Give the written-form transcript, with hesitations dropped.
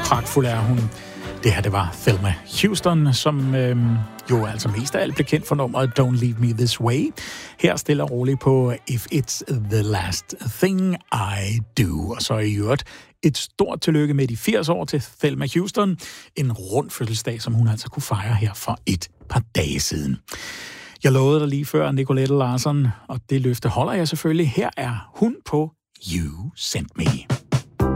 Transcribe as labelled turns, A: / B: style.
A: Pragtfuld er hun. Det her, det var Thelma Houston, som jo altså mest af alt blev kendt for nummeret Don't Leave Me This Way. Her stille og roligt på If It's The Last Thing I Do. Og så i øvrigt et stort tillykke med de 80 år til Thelma Houston. En rund fødselsdag, som hun altså kunne fejre her for et par dage siden. Jeg lovede dig lige før, Nicolette Larsen, og det løfte holder jeg selvfølgelig. Her er hun på You Sent Me.